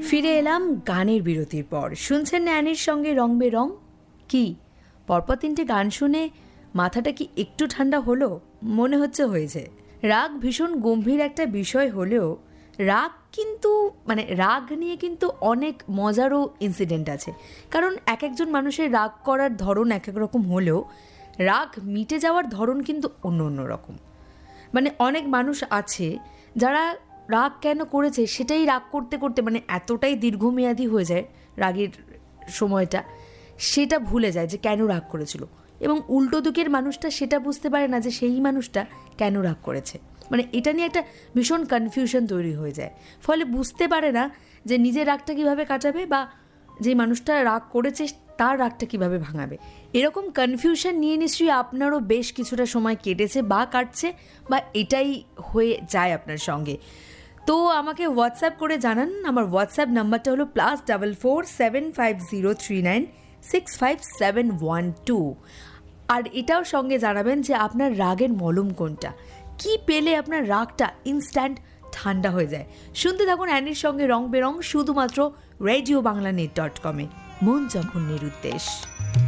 ফিরে এলাম গানের বিরতির পর। শুনছেন অ্যানির সঙ্গে রং বেরং। কি পরপর 3টে গান শুনে মাথাটা কি একটু ঠান্ডা হলো? মনে হয়েছে। রাগ ভীষণ গম্ভীর একটা বিষয় হলেও রাগ কিন্তু রাগ নিয়ে কিন্তু অনেক মজারও ইনসিডেন্ট আছে। কারণ এক একজন মানুষের রাগ করার ধরন এক এক রকম হলেও রাগ মিটে যাওয়ার ধরন কিন্তু অন্য অন্য রকম। অনেক মানুষ আছে যারা রাগ কেন করেছে সেটাই রাগ করতে করতে এতটাই দীর্ঘমেয়াদী হয়ে যায় রাগের সময়টা, সেটা ভুলে যায় যে কেন রাগ করেছিল। এবং উল্টো দিকের মানুষটা সেটা বুঝতে পারে না যে সেই মানুষটা কেন রাগ করেছে। এটা নিয়ে একটা ভীষণ কনফিউশন তৈরি হয়ে যায়। ফলে বুঝতে পারে না যে নিজের রাগটা কীভাবে কাটাবে বা যে মানুষটা রাগ করেছে তার রাগটা কীভাবে ভাঙাবে। এরকম কনফিউশন নিয়ে নিশ্চয়ই আপনারও বেশ কিছুটা সময় কেটেছে বা কাটছে, বা এটাই হয়ে যায় আপনার সঙ্গে। তো আমাকে হোয়াটসঅ্যাপ করে জানান। আমার হোয়াটসঅ্যাপ নাম্বারটা হলো +44 75039 65712। আর এটাও সঙ্গে জানাবেন যে আপনার রাগের মলম কোনটা, কি পেলে আপনার রাগটা ইনস্ট্যান্ট ঠান্ডা হয়ে যায়। শুনতে থাকুন অ্যানির সঙ্গে রং বেরং, শুধুমাত্র রেডিও বাংলা net.com-এ। মন যখন নিরুদ্দেশ।